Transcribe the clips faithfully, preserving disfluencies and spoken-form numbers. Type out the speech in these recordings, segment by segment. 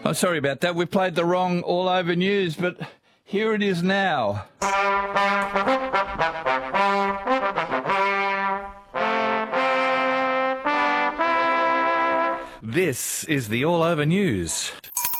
I'm sorry about that. We played the wrong All Over News, but here it is now. This is the All Over News.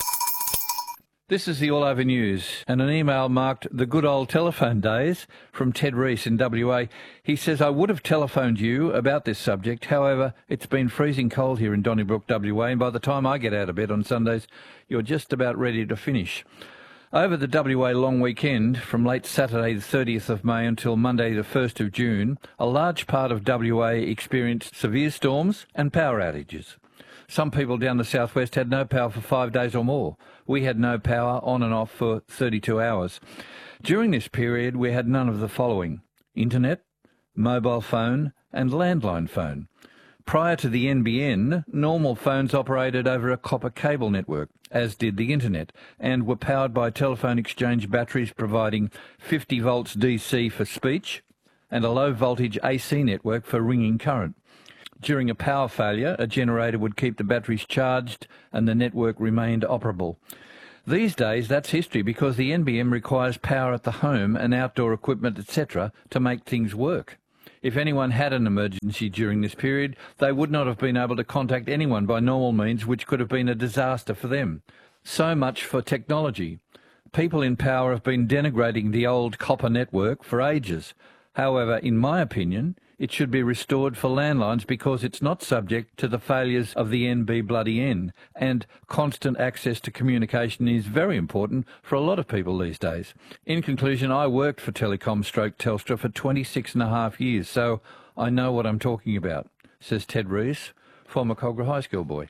This is the All Over News, and an email marked the good old telephone days from Ted Rees in W A. He says, I would have telephoned you about this subject. However, it's been freezing cold here in Donnybrook, W A, and by the time I get out of bed on Sundays, you're just about ready to finish. Over the W A long weekend, from late Saturday the thirtieth of May until Monday the first of June, a large part of W A experienced severe storms and power outages. Some people down the southwest had no power for five days or more. We had no power on and off for thirty-two hours. During this period, we had none of the following: internet, mobile phone and landline phone. Prior to the N B N, normal phones operated over a copper cable network, as did the internet, and were powered by telephone exchange batteries providing fifty volts D C for speech and a low voltage A C network for ringing current. During a power failure, a generator would keep the batteries charged and the network remained operable. These days, that's history because the N B M requires power at the home and outdoor equipment, et cetera, to make things work. If anyone had an emergency during this period, they would not have been able to contact anyone by normal means, which could have been a disaster for them. So much for technology. People in power have been denigrating the old copper network for ages. However, in my opinion, it should be restored for landlines because it's not subject to the failures of the N B bloody N, and constant access to communication is very important for a lot of people these days. In conclusion, I worked for Telecom stroke Telstra for twenty-six and a half years, so I know what I'm talking about, says Ted Rees, former Cogra High School boy.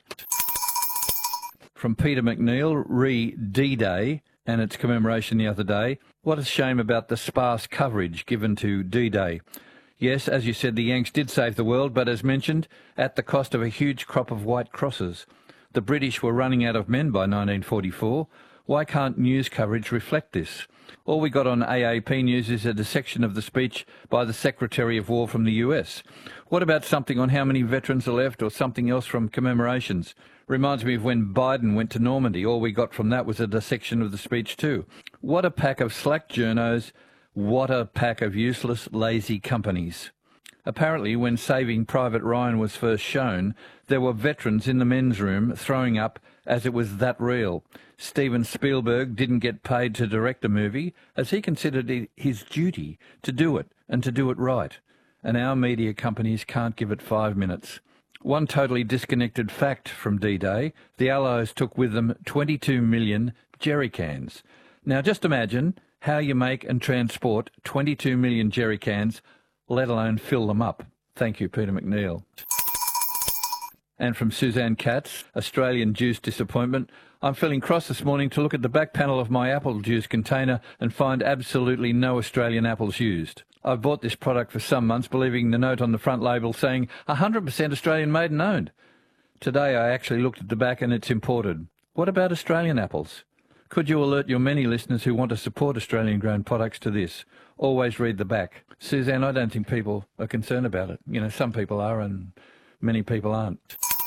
From Peter McNeil, re D-Day and its commemoration the other day. What a shame about the sparse coverage given to D-Day. Yes, as you said, the Yanks did save the world, but as mentioned, at the cost of a huge crop of white crosses. The British were running out of men by nineteen forty-four. Why can't news coverage reflect this? All we got on A A P News is a dissection of the speech by the Secretary of War from the U S. What about something on how many veterans are left or something else from commemorations? Reminds me of when Biden went to Normandy. All we got from that was a dissection of the speech too. What a pack of slack journos. What a pack of useless, lazy companies. Apparently, when Saving Private Ryan was first shown, there were veterans in the men's room throwing up as it was that real. Steven Spielberg didn't get paid to direct a movie as he considered it his duty to do it and to do it right. And our media companies can't give it five minutes. One totally disconnected fact from D-Day, the Allies took with them twenty-two million jerry cans. Now just imagine how you make and transport twenty-two million jerry cans, let alone fill them up. Thank you, Peter McNeil. And from Suzanne Katz, Australian juice disappointment. I'm feeling cross this morning to look at the back panel of my apple juice container and find absolutely no Australian apples used. I've bought this product for some months, believing the note on the front label saying one hundred percent Australian made and owned. Today I actually looked at the back and it's imported. What about Australian apples? Could you alert your many listeners who want to support Australian-grown products to this? Always read the back. Suzanne, I don't think people are concerned about it. You know, some people are and many people aren't.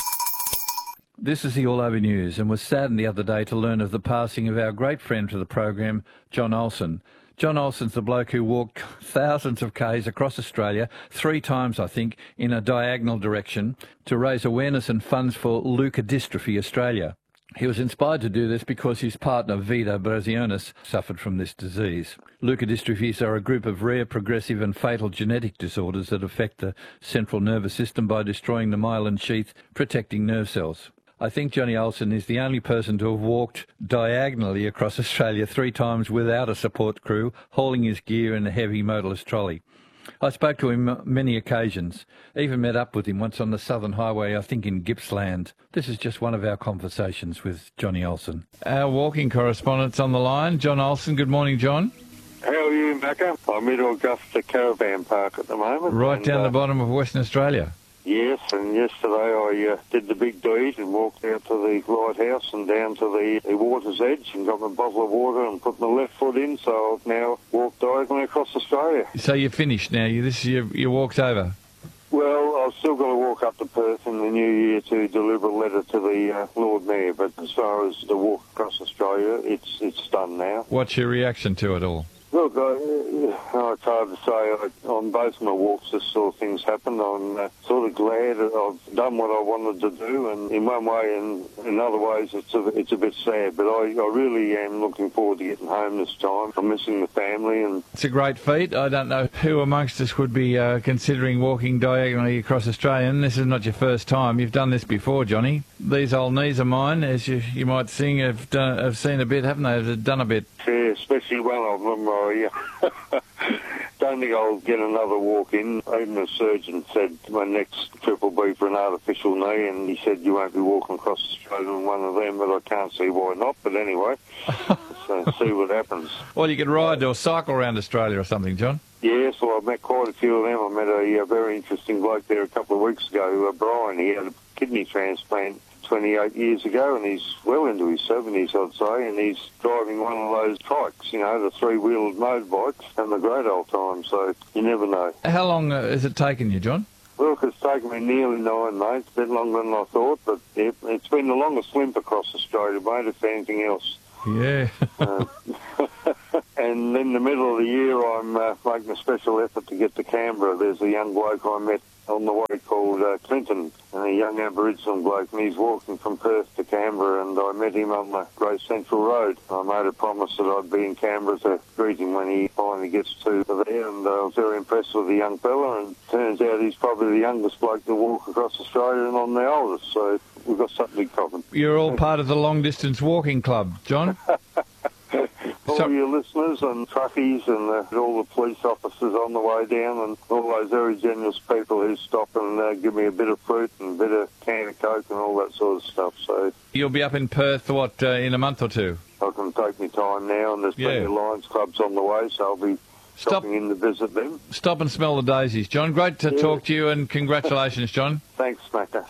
This is the All Over News, and was saddened the other day to learn of the passing of our great friend to the program, John Olsen. John Olsen's the bloke who walked thousands of k's across Australia, three times, I think, in a diagonal direction, to raise awareness and funds for Leukodystrophy Australia. He was inspired to do this because his partner, Vida Brazionis, suffered from this disease. Leukodystrophies are a group of rare, progressive and fatal genetic disorders that affect the central nervous system by destroying the myelin sheath protecting nerve cells. I think Johnny Olsen is the only person to have walked diagonally across Australia three times without a support crew, hauling his gear in a heavy motorless trolley. I spoke to him on many occasions, even met up with him once on the Southern Highway, I think in Gippsland. This is just one of our conversations with Johnny Olsen. Our walking correspondent's on the line, John Olsen. Good morning, John. How are you, Macca? I'm in Augusta Caravan Park at the moment. Right and, down uh, the bottom of Western Australia. Yes, and yesterday I uh, did the big deed and walked out to the lighthouse and down to the, the water's edge and got my bottle of water and put my left foot in, so I've now walked diagonally across Australia. So you're finished now? You, this is your, your walk's over? Well, I've still got to walk up to Perth in the new year to deliver a letter to the uh, Lord Mayor, but as far as the walk across Australia, it's it's done now. What's your reaction to it all? Look, I, uh, it's hard to say. I, on both my walks, this sort of things happened. I'm uh, sort of glad that I've done what I wanted to do, and in one way and in other ways, it's a, it's a bit sad. But I, I really am looking forward to getting home this time. I'm missing the family. And it's a great feat. I don't know who amongst us would be uh, considering walking diagonally across Australia. And this is not your first time. You've done this before, Johnny. These old knees of mine, as you, you might sing, have, done, have seen a bit, haven't they? They've done a bit. Yeah, especially one of them. I uh, don't think I'll get another walk in. Even the surgeon said my next trip will be for an artificial knee, and he said you won't be walking across Australia in one of them, but I can't see why not. But anyway, so see what happens. Well, you could ride or cycle around Australia or something, John. Yes, well, I've met quite a few of them. I met a, a very interesting bloke there a couple of weeks ago, uh, Brian. He had a kidney transplant twenty-eight years ago, and he's well into his seventies, I'd say, and he's driving one of those trikes, you know, the three-wheeled motorbikes, having a great old time, so you never know. How long uh, has it taken you, John? Well, it's taken me nearly nine, mate. It's a bit longer than I thought, but it, it's been the longest limp across Australia, mate, if anything else. Yeah. uh, and in the middle of the year, I'm uh, making a special effort to get to Canberra. There's a young bloke I met on the way called uh, Clinton, and a young Aboriginal bloke, and he's walking from Perth to Canberra, and I met him on the Great Central Road. I made a promise that I'd be in Canberra to greet him when he finally gets to there, and uh, I was very impressed with the young fella, and turns out he's probably the youngest bloke to walk across Australia, and I'm the oldest, so we've got something in common. You're all part of the long-distance walking club, John. All so, your listeners and truckies and uh, all the police officers on the way down, and all those very generous people who stop and uh, give me a bit of fruit and a bit of can of Coke and all that sort of stuff. So you'll be up in Perth, what, uh, in a month or two? I can take my time now, and there's plenty yeah. of Lions clubs on the way, so I'll be Stop, stopping in to visit them. Stop and smell the daisies. John, great to yeah. talk to you, and congratulations, John. Thanks, Macca.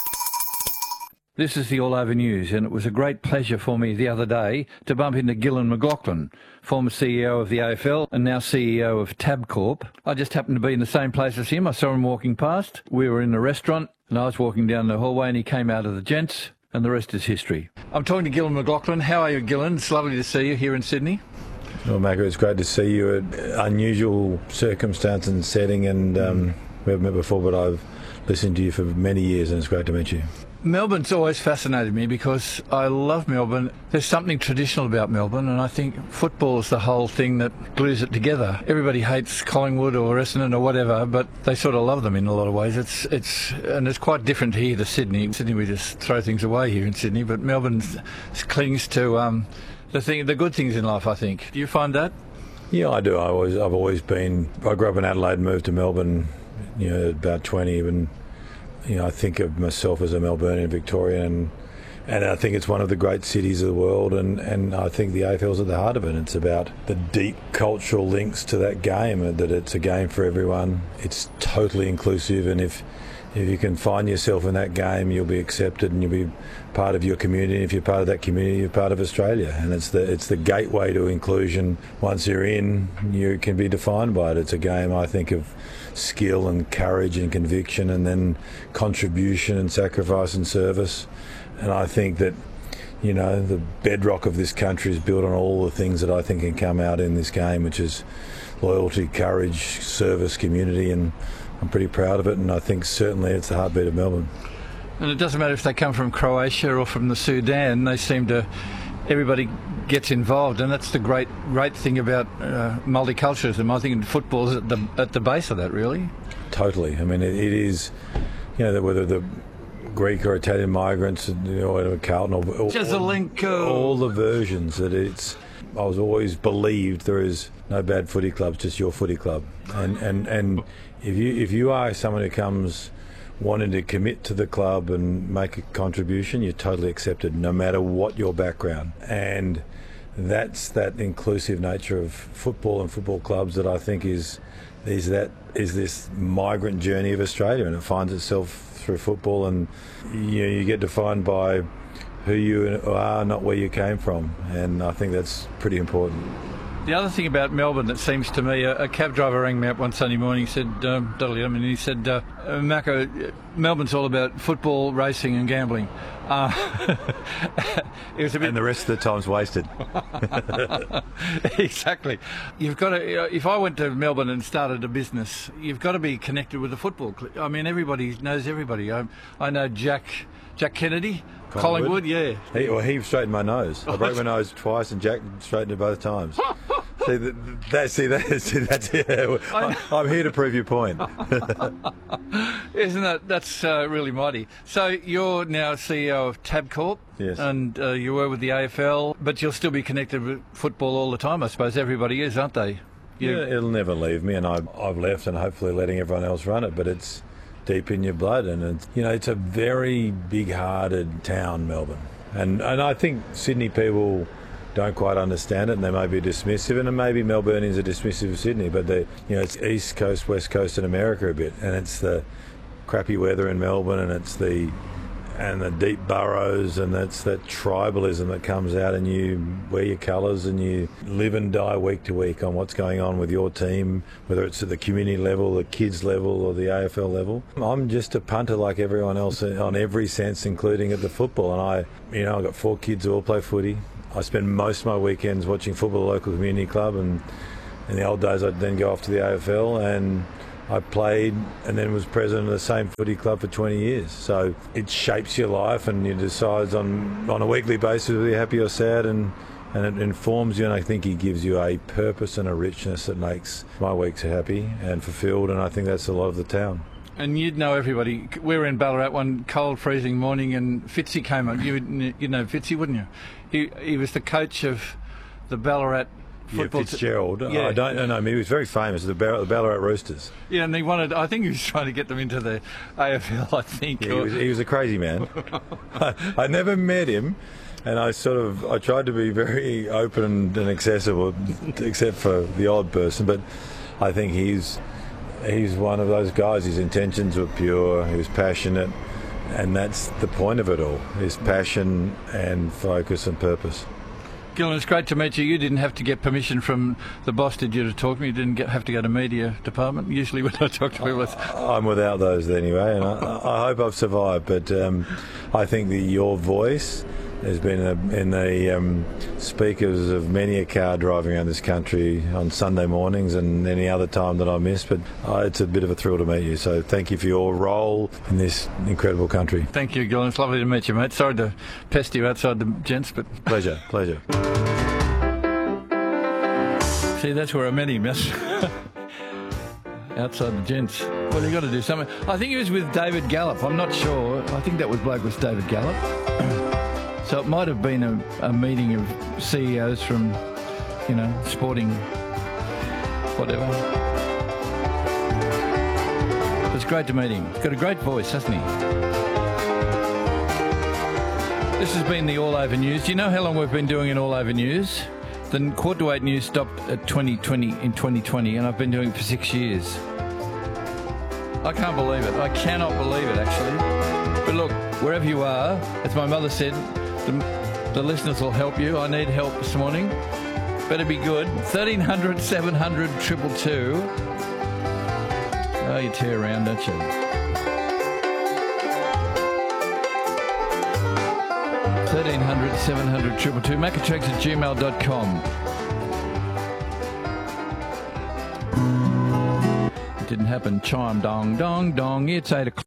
This is the All Over News, and it was a great pleasure for me the other day to bump into Gillon McLachlan, former C E O of the A F L and now C E O of Tabcorp. I just happened to be in the same place as him. I saw him walking past. We were in a restaurant, and I was walking down the hallway, and he came out of the gents, and the rest is history. I'm talking to Gillon McLachlan. How are you, Gillon? It's lovely to see you here in Sydney. Well, Macca, it's great to see you. At unusual circumstance and setting, and um, we haven't met before, but I've listened to you for many years, and it's great to meet you. Melbourne's always fascinated me because I love Melbourne. There's something traditional about Melbourne, and I think football is the whole thing that glues it together. Everybody hates Collingwood or Essendon or whatever, but they sort of love them in a lot of ways. It's it's and it's quite different here to Sydney. In Sydney, we just throw things away here in Sydney, but Melbourne clings to um, the thing, the good things in life, I think. Do you find that? Yeah, I do. I always, I've always been. I grew up in Adelaide, moved to Melbourne, you know, about twenty, and you know, I think of myself as a Melburnian Victorian, and I think it's one of the great cities of the world, and, and I think the A F L's at the heart of it. It's about the deep cultural links to that game, and that it's a game for everyone. It's totally inclusive, and if if you can find yourself in that game, you'll be accepted and you'll be part of your community. If you're part of that community, you're part of Australia, and it's the it's the gateway to inclusion. Once you're in, you can be defined by it. It's a game, I think, of skill and courage and conviction, and then contribution and sacrifice and service. And I think that, you know, the bedrock of this country is built on all the things that I think can come out in this game, which is loyalty, courage, service, community, and I'm pretty proud of it, and I think certainly it's the heartbeat of Melbourne. And it doesn't matter if they come from Croatia or from the Sudan, they seem to, everybody gets involved, and that's the great great thing about uh, multiculturalism. I think football is at the at the base of that, really. Totally. I mean, it, it is, you know, whether the Greek or Italian migrants, you know, Carlton or, or Jezelenko, all the versions that it's. I was always believed there is no bad footy clubs, just your footy club, and and and if you if you are someone who comes wanting to commit to the club and make a contribution, you're totally accepted, no matter what your background. And that's that inclusive nature of football and football clubs that I think is is that is this migrant journey of Australia, and it finds itself through football, and you know, you get defined by who you are, not where you came from, and I think that's pretty important. The other thing about Melbourne that seems to me, a, a cab driver rang me up one Sunday morning, said, um, Dudley, I mean, he said, uh, Uh, Mako, Melbourne's all about football, racing and gambling. Uh, it was a bit... And the rest of the time's wasted. Exactly. You've got to. If I went to Melbourne and started a business, you've got to be connected with the football club. I mean, everybody knows everybody. I, I know Jack Jack Kennedy, Collingwood. Collingwood yeah. He, well, he straightened my nose. I broke my nose twice, and Jack straightened it both times. See, that, see, that, see, that's yeah. I'm here to prove your point. Isn't that that's uh, really mighty? So you're now C E O of Tabcorp, yes, and uh, you were with the A F L, but you'll still be connected with football all the time. I suppose everybody is, aren't they? You... Yeah, it'll never leave me, and I've, I've left, and hopefully letting everyone else run it. But it's deep in your blood, and it's, you know, it's a very big-hearted town, Melbourne, and and I think Sydney people don't quite understand it, and they may be dismissive, and maybe Melburnians are dismissive of Sydney, but they, you know, it's East Coast, West Coast, and America a bit, and it's the crappy weather in Melbourne, and it's the and the deep burrows, and that's that tribalism that comes out, and you wear your colours, and you live and die week to week on what's going on with your team, whether it's at the community level, the kids level, or the A F L level. I'm just a punter like everyone else on every sense, including at the football, and I, you know, I've got four kids who all play footy. I spend most of my weekends watching football at the local community club, and in the old days I'd then go off to the A F L, and I played and then was president of the same footy club for twenty years. So it shapes your life, and you decide on, on a weekly basis whether you're happy or sad, and, and it informs you, and I think it gives you a purpose and a richness that makes my weeks happy and fulfilled, and I think that's a lot of the town. And you'd know everybody. We were in Ballarat one cold, freezing morning, and Fitzy came on. You you know Fitzy, wouldn't you? He he was the coach of the Ballarat football. Yeah, Fitzgerald. T- yeah. I don't know him. He was very famous. The, Bar- the Ballarat Roosters. Yeah, and he wanted. I think he was trying to get them into the A F L. I think. Yeah, he was, he was a crazy man. I, I never met him. And I sort of, I tried to be very open and accessible, except for the odd person. But I think he's he's one of those guys. His intentions were pure. He was passionate, and that's the point of it all: is passion and focus and purpose. Gillan, it's great to meet you. You didn't have to get permission from the boss, did you, to talk to me? You didn't get, have to go to media department. Usually when I talk to people, it's... I'm without those anyway, and I, I hope I've survived. But um, I think that your voice has been a, in the um, speakers of many a car driving around this country on Sunday mornings and any other time that I miss. But uh, it's a bit of a thrill to meet you. So thank you for your role in this incredible country. Thank you, Gillan. It's lovely to meet you, mate. Sorry to pest you outside the gents, but... Pleasure, pleasure. See, that's where I met him, yes. Outside the gents. Well, you got to do something. I think he was with David Gallop. I'm not sure. I think that was bloke was David Gallop. So it might have been a, a meeting of C E Os from, you know, sporting, whatever. It's great to meet him. He's got a great voice, hasn't he? This has been the All Over News. Do you know how long we've been doing an All Over News? The Quarter to Eight News stopped at twenty twenty in twenty twenty, and I've been doing it for six years. I can't believe it. I cannot believe it, actually. But look, wherever you are, as my mother said, the, the listeners will help you. I need help this morning. Better be good. thirteen hundred, seven hundred, two two two. Oh, you tear around, don't you? thirteen hundred, seven hundred, two two two. Macatrax at gmail dot com. It didn't happen. Chime, dong, dong, dong. It's eight o'clock.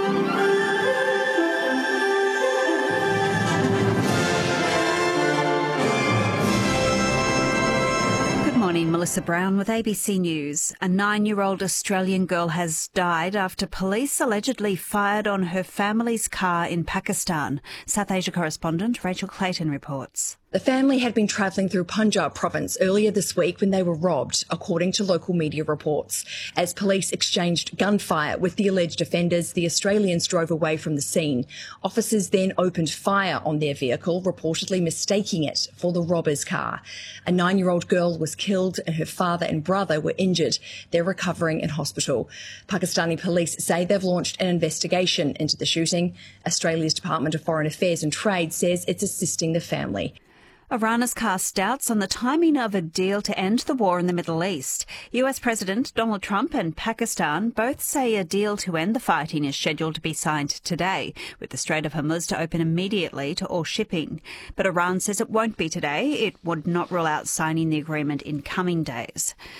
Melissa Brown with A B C News. A nine-year-old Australian girl has died after police allegedly fired on her family's car in Pakistan. South Asia correspondent Rachel Clayton reports. The family had been travelling through Punjab province earlier this week when they were robbed, according to local media reports. As police exchanged gunfire with the alleged offenders, the Australians drove away from the scene. Officers then opened fire on their vehicle, reportedly mistaking it for the robber's car. A nine-year-old girl was killed and her father and brother were injured. They're recovering in hospital. Pakistani police say they've launched an investigation into the shooting. Australia's Department of Foreign Affairs and Trade says it's assisting the family. Iran has cast doubts on the timing of a deal to end the war in the Middle East. U S President Donald Trump and Pakistan both say a deal to end the fighting is scheduled to be signed today, with the Strait of Hormuz to open immediately to all shipping. But Iran says it won't be today. It would not rule out signing the agreement in coming days.